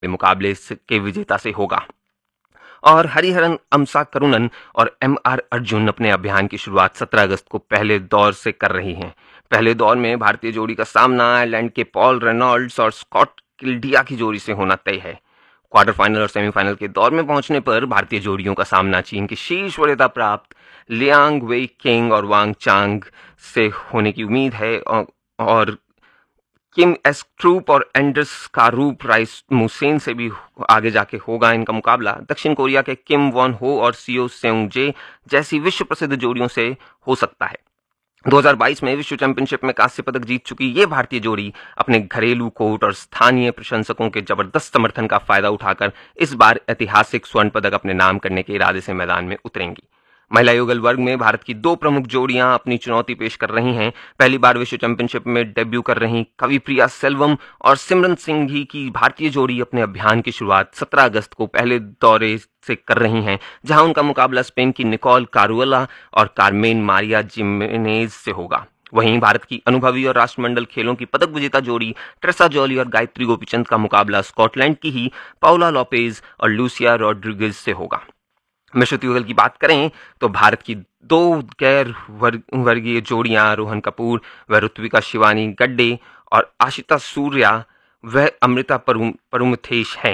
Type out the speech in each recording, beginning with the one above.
मुकाबले के विजेता से होगा। और हरिहरन अमसा करुणन और एम.आर. अर्जुन अपने अभियान की शुरुआत 17 अगस्त को पहले दौर से कर रही हैं। पहले दौर में भारतीय जोड़ी का सामना आयरलैंड के पॉल रेनॉल्ड्स और स्कॉट किल्डिया की जोड़ी से होना तय है। क्वार्टर फाइनल और सेमीफाइनल के दौर में पहुंचने पर भारतीय जोड़ियों का सामना चीन की शीर्ष वरीयता प्राप्त लियांग वेई किंग और वांग चांग से होने की उम्मीद है और किम एस ट्रूप और एंडर्स कारूप राइस मुसेन से भी आगे जाके होगा इनका मुकाबला। दक्षिण कोरिया के किम वॉन हो और सियो सेउंग जे जैसी विश्व प्रसिद्ध जोड़ियों से हो सकता है। 2022 में विश्व चैंपियनशिप में कांस्य पदक जीत चुकी ये भारतीय जोड़ी अपने घरेलू कोर्ट और स्थानीय प्रशंसकों के जबरदस्त समर्थन का फायदा उठाकर इस बार ऐतिहासिक स्वर्ण पदक अपने नाम करने के इरादे से मैदान में उतरेंगी। महिला युगल वर्ग में भारत की दो प्रमुख जोड़ियां अपनी चुनौती पेश कर रही हैं। पहली बार विश्व चैंपियनशिप में डेब्यू कर रही कविप्रिया सेल्वम और सिमरन सिंघी की भारतीय जोड़ी अपने अभियान की शुरुआत 17 अगस्त को पहले दौरे से कर रही हैं, जहां उनका मुकाबला स्पेन की निकोल कारुएला और कार्मेन मारिया जिमेनेज से होगा। वहीं भारत की अनुभवी और राष्ट्रमंडल खेलों की पदक विजेता जोड़ी ट्रेसा जॉली और गायत्री गोपीचंद का मुकाबला स्कॉटलैंड की ही पाउला लोपेज और लूसिया रॉड्रिगेज से होगा। मिश्रित युगल की बात करें तो भारत की दो गैर वर्गीय जोड़ियां रोहन कपूर व ऋत्विका शिवानी गड्डे और आशिता सूर्या व अमृता परुमथेश हैं।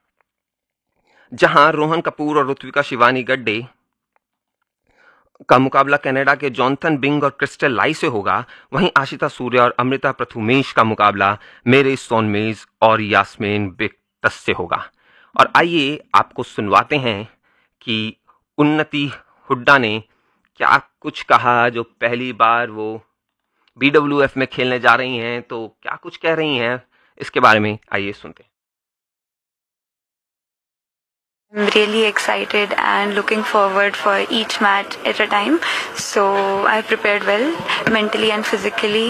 जहां रोहन कपूर और ऋत्विका शिवानी गड्डे का मुकाबला कनाडा के जॉनथन बिंग और क्रिस्टल लाई से होगा, वहीं आशिता सूर्या और अमृता प्रथुमेश का मुकाबला मेरे सोनमेज और यास्मीन बेक्तस से होगा। और आइए आपको सुनवाते हैं कि उन्नति हुड्डा ने क्या कुछ कहा, जो पहली बार वो BWF में खेलने जा रही हैं, तो क्या कुछ कह रही हैं इसके बारे में आइए सुनते हैं। I'm really excited and looking forward for each match at a time. So I've prepared well mentally and physically.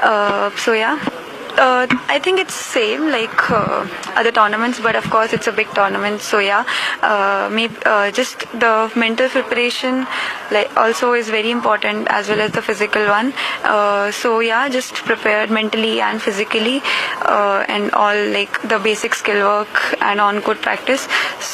I think it's same like other tournaments, but of course it's a big tournament. So just the mental preparation like also is very important as well as the physical one. Just prepared mentally and physically and all like the basic skill work and on-court practice.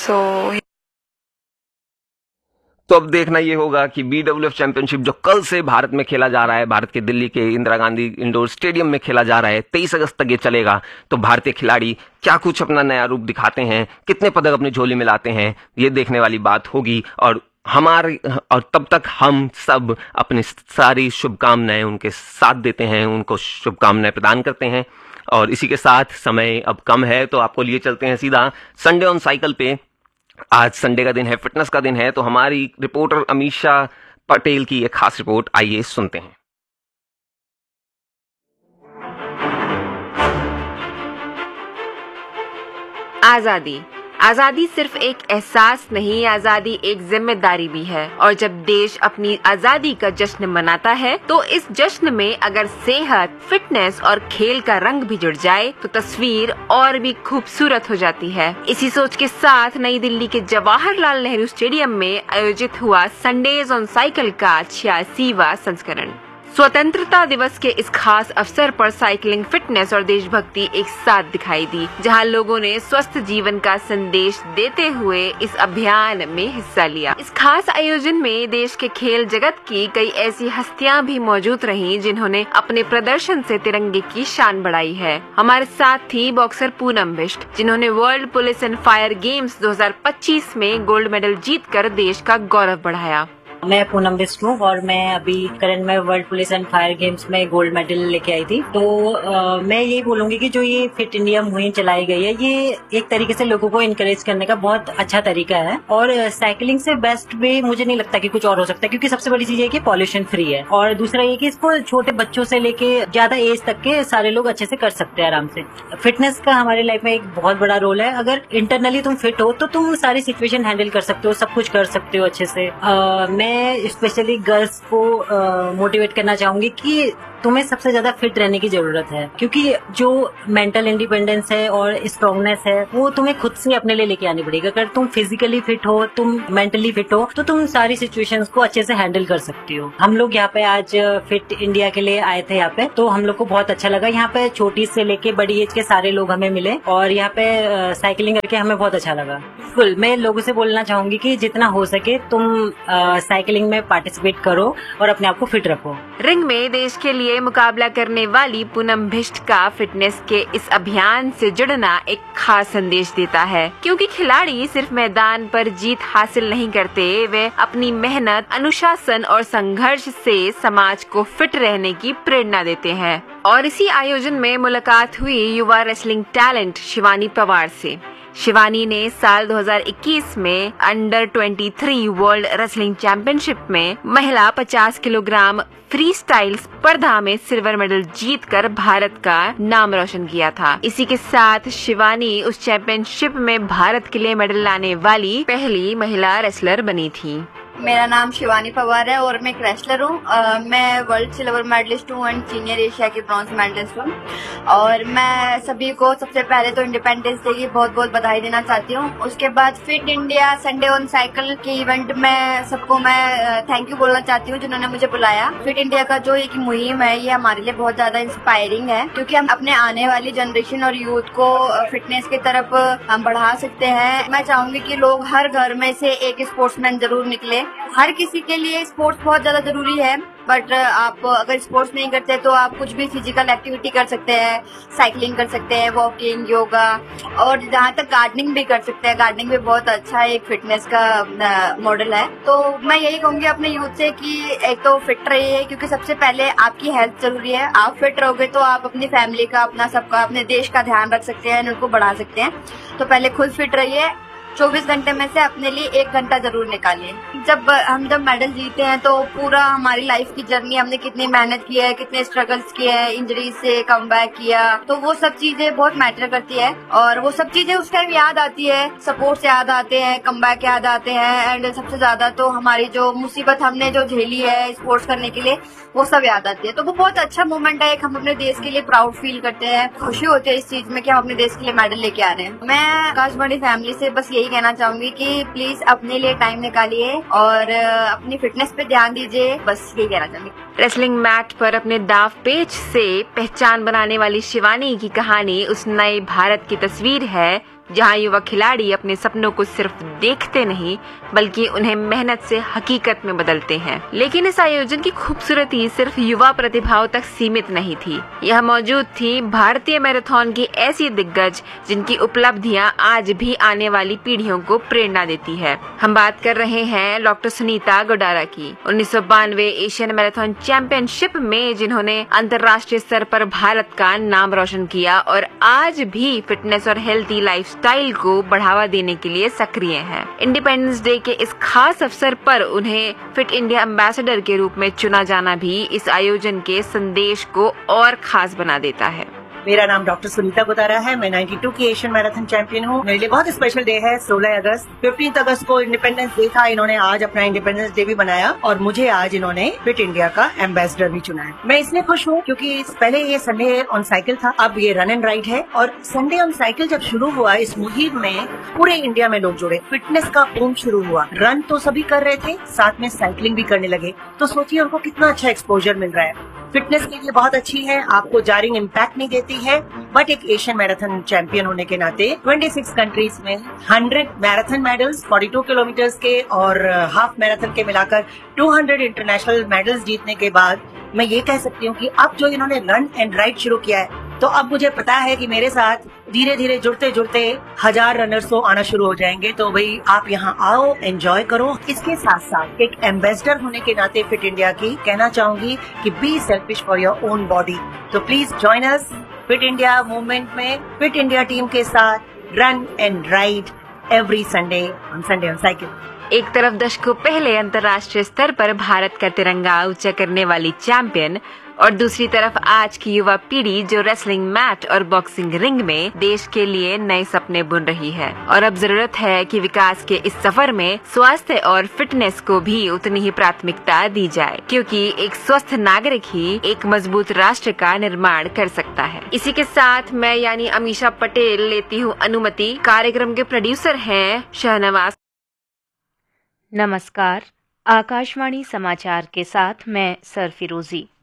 तो अब देखना ये होगा कि BWF championship जो कल से भारत में खेला जा रहा है, भारत के दिल्ली के इंदिरा गांधी इंडोर स्टेडियम में खेला जा रहा है, 23 अगस्त तक ये चलेगा। तो भारतीय खिलाड़ी क्या कुछ अपना नया रूप दिखाते हैं, कितने पदक अपनी झोली में लाते हैं, ये देखने वाली बात होगी। और तब तक हम सब अपनी सारी शुभकामनाएं उनके साथ देते हैं, उनको शुभकामनाएं प्रदान करते हैं। और इसी के साथ समय अब कम है, तो आपको लिए चलते हैं सीधा संडे ऑन साइकिल पे। आज संडे का दिन है, फिटनेस का दिन है, तो हमारी रिपोर्टर अमीषा पटेल की एक खास रिपोर्ट आइए सुनते हैं। आजादी सिर्फ एक एहसास नहीं, आजादी एक जिम्मेदारी भी है। और जब देश अपनी आजादी का जश्न मनाता है तो इस जश्न में अगर सेहत, फिटनेस और खेल का रंग भी जुड़ जाए तो तस्वीर और भी खूबसूरत हो जाती है। इसी सोच के साथ नई दिल्ली के जवाहरलाल नेहरू स्टेडियम में आयोजित हुआ संडेज ऑन साइकिल का 86वां संस्करण। स्वतंत्रता दिवस के इस खास अवसर पर साइकिलिंग, फिटनेस और देशभक्ति एक साथ दिखाई दी, जहां लोगों ने स्वस्थ जीवन का संदेश देते हुए इस अभियान में हिस्सा लिया। इस खास आयोजन में देश के खेल जगत की कई ऐसी हस्तियां भी मौजूद रहीं, जिन्होंने अपने प्रदर्शन से तिरंगे की शान बढ़ाई है। हमारे साथ थी बॉक्सर पूनम बिष्ट, जिन्होंने world police and fire games 2025 में गोल्ड मेडल जीतकर देश का गौरव बढ़ाया। मैं पूनम बिष्ट हूँ और मैं अभी करंट में world police and fire games में गोल्ड मेडल लेके आई थी। तो मैं यही बोलूंगी कि जो ये फिट इंडिया मुहिम चलाई गई है, ये एक तरीके से लोगों को इनकरेज करने का बहुत अच्छा तरीका है। और साइकिलिंग से बेस्ट भी मुझे नहीं लगता कि कुछ और हो सकता है, क्योंकि सबसे बड़ी चीज ये कि पॉल्यूशन फ्री है। और दूसरा ये कि इसको छोटे बच्चों से लेके ज्यादा एज तक के सारे लोग अच्छे से कर सकते हैं आराम से। फिटनेस का हमारी लाइफ में एक बहुत बड़ा रोल है। अगर इंटरनली तुम फिट हो तो तुम सारी सिचुएशन हैंडल कर सकते हो, सब कुछ कर सकते हो अच्छे से। मैं स्पेशली गर्ल्स को मोटिवेट करना चाहूंगी कि तुम्हें सबसे ज्यादा फिट रहने की जरूरत है, क्योंकि जो मेंटल इंडिपेंडेंस है और स्ट्रांगनेस है वो तुम्हें खुद से अपने लिए लेके आनी पड़ेगी। अगर तुम फिजिकली फिट हो, तुम मेंटली फिट हो, तो तुम सारी सिचुएशंस को अच्छे से हैंडल कर सकती हो। हम लोग यहाँ पे आज फिट इंडिया के लिए आए थे यहाँ पे, तो हम लोग को बहुत अच्छा लगा। यहाँ पे छोटी से लेके बड़ी एज के सारे लोग हमें मिले और यहाँ पे साइकिलिंग करके हमें बहुत अच्छा लगा। बिल्कुल, मैं लोगों से बोलना चाहूंगी कि जितना हो सके तुम साइकिलिंग में पार्टिसिपेट करो और अपने आप को फिट रखो। रिंग में देश के लिए मुकाबला करने वाली पूनम भिष्ट का फिटनेस के इस अभियान से जुड़ना एक खास संदेश देता है, क्योंकि खिलाड़ी सिर्फ मैदान पर जीत हासिल नहीं करते, वे अपनी मेहनत, अनुशासन और संघर्ष से समाज को फिट रहने की प्रेरणा देते हैं। और इसी आयोजन में मुलाकात हुई युवा रेसलिंग टैलेंट शिवानी पवार से। शिवानी ने साल 2021 में अंडर 23 वर्ल्ड रेसलिंग चैंपियनशिप में महिला 50 किलोग्राम फ्री स्टाइल स्पर्धा में सिल्वर मेडल जीतकर भारत का नाम रोशन किया था। इसी के साथ शिवानी उस चैंपियनशिप में भारत के लिए मेडल लाने वाली पहली महिला रेसलर बनी थी। मेरा नाम शिवानी पवार है और मैं एक रेसलर हूँ। मैं वर्ल्ड सिल्वर मेडलिस्ट हूँ एंड सीनियर एशिया की ब्रॉन्ज मेडलिस्ट हूँ। और मैं सभी को सबसे पहले तो इंडिपेंडेंस डे की बहुत बहुत बधाई देना चाहती हूँ। उसके बाद fit India Sunday on cycle के इवेंट में सबको मैं थैंक यू बोलना चाहती हूँ जिन्होंने मुझे बुलाया। फिट इंडिया का जो एक मुहिम है ये हमारे लिए बहुत ज्यादा इंस्पायरिंग है, क्योंकि हम अपने आने वाली जनरेशन और यूथ को फिटनेस की तरफ हम बढ़ा सकते हैं। मैं चाहूंगी कि लोग हर घर में से एक स्पोर्ट्समैन जरूर निकले। हर किसी के लिए स्पोर्ट्स बहुत ज्यादा जरूरी है, बट आप अगर स्पोर्ट्स नहीं करते तो आप कुछ भी फिजिकल एक्टिविटी कर सकते हैं, साइकिलिंग कर सकते हैं, वॉकिंग, योगा और जहाँ तक गार्डनिंग भी कर सकते हैं। गार्डनिंग भी बहुत अच्छा एक फिटनेस का मॉडल है। तो मैं यही कहूंगी अपने यूथ से कि एक तो फिट रहिए, क्योंकि सबसे पहले आपकी हेल्थ जरूरी है। आप फिट रहोगे तो आप अपनी फैमिली का, अपना सबका, अपने देश का ध्यान रख सकते हैं, उनको बढ़ा सकते हैं। तो पहले खुद फिट रहिए। 24 घंटे में से अपने लिए 1 घंटा जरूर निकालिए। जब मेडल जीते हैं तो पूरा हमारी लाइफ की जर्नी, हमने कितनी मेहनत की है, कितने स्ट्रगल्स किए हैं, इंजरी से कमबैक किया, तो वो सब चीजें बहुत मैटर करती है। और वो सब चीजें उस टाइम याद आती है, सपोर्ट्स याद आते हैं, कमबैक याद आते हैं, एंड सबसे ज्यादा तो हमारी जो मुसीबत हमने जो झेली है स्पोर्ट्स करने के लिए, वो सब याद आती है। तो वो बहुत अच्छा मोमेंट है। एक हम अपने देश के लिए प्राउड फील करते हैं, खुशी होती है इस चीज में कि हम अपने देश के लिए मेडल लेके आ रहे हैं। मैं आकाशवाणी फैमिली से बस यही कहना चाहूंगी कि प्लीज अपने लिए टाइम निकालिए और अपनी फिटनेस पे ध्यान दीजिए। बस यही कहना चाहूंगी। रेसलिंग मैट पर अपने दाव पेच से पहचान बनाने वाली शिवानी की कहानी उस नए भारत की तस्वीर है, जहां युवा खिलाड़ी अपने सपनों को सिर्फ देखते नहीं बल्कि उन्हें मेहनत से हकीकत में बदलते हैं। लेकिन इस आयोजन की खूबसूरती सिर्फ युवा प्रतिभाओं तक सीमित नहीं थी। यह मौजूद थी भारतीय मैराथन की ऐसी दिग्गज जिनकी उपलब्धियां आज भी आने वाली पीढ़ियों को प्रेरणा देती है। हम बात कर रहे हैं डॉक्टर सुनीता गोडारा की। 1992 एशियन मैराथन चैंपियनशिप में जिन्होंने अंतर्राष्ट्रीय स्तर पर भारत का नाम रोशन किया और आज भी फिटनेस और हेल्थी लाइफस्टाइल को बढ़ावा देने के लिए सक्रिय हैं। इंडिपेंडेंस डे के इस खास अवसर पर उन्हें फिट इंडिया एम्बेसडर के रूप में चुना जाना भी इस आयोजन के संदेश को और खास बना देता है। मेरा नाम डॉक्टर सुनीता गोदारा है। मैं 92 की एशियन मैराथन चैंपियन हूँ। मेरे लिए बहुत स्पेशल डे है। 16 अगस्त 15 अगस्त को इंडिपेंडेंस डे था। इन्होंने आज अपना इंडिपेंडेंस डे भी बनाया और मुझे आज इन्होंने फिट इंडिया का एम्बेसडर भी चुना है। मैं इसलिए खुश हूँ क्योंकि पहले ये संडे ऑन साइकिल था, अब ये रन एंड राइड है। और संडे ऑन साइकिल जब शुरू हुआ, इस मुहिम में पूरे इंडिया में लोग जुड़े, फिटनेस का बूम शुरू हुआ। रन तो सभी कर रहे थे, साथ में साइकिलिंग भी करने लगे। तो सोचिए उनको कितना अच्छा एक्सपोजर मिल रहा है। फिटनेस के लिए बहुत अच्छी है, आपको जारिंग इम्पैक्ट नहीं देती है, बट एक एशियन मैराथन चैंपियन होने के नाते 26 कंट्रीज में 100 मैराथन मेडल्स, 42 किलोमीटर्स के और हाफ मैराथन के मिलाकर 200 इंटरनेशनल मेडल्स जीतने के बाद मैं ये कह सकती हूँ कि अब जो इन्होंने रन एंड राइड शुरू किया है, तो अब मुझे पता है कि मेरे साथ धीरे धीरे जुड़ते जुड़ते 1000 रनर्स तो आना शुरू हो जाएंगे। तो भाई आप यहाँ आओ, एंजॉय करो। इसके साथ साथ एक एम्बेसडर होने के नाते फिट इंडिया की कहना चाहूंगी कि be selfish for your own body. तो please join us fit India movement में, फिट इंडिया टीम के साथ run and ride every Sunday on cycle. एक तरफ दशकों पहले अंतर्राष्ट्रीय स्तर पर भारत का तिरंगा ऊंचा करने वाली चैंपियन और दूसरी तरफ आज की युवा पीढ़ी जो रेसलिंग मैट और बॉक्सिंग रिंग में देश के लिए नए सपने बुन रही है। और अब जरूरत है कि विकास के इस सफर में स्वास्थ्य और फिटनेस को भी उतनी ही प्राथमिकता दी जाए, क्योंकि एक स्वस्थ नागरिक ही एक मजबूत राष्ट्र का निर्माण कर सकता है। इसी के साथ मैं यानी अमीषा पटेल लेती हूँ अनुमति। कार्यक्रम के प्रोड्यूसर हैं शहनवाज। नमस्कार, आकाशवाणी समाचार के साथ मैं सर फिरोजी।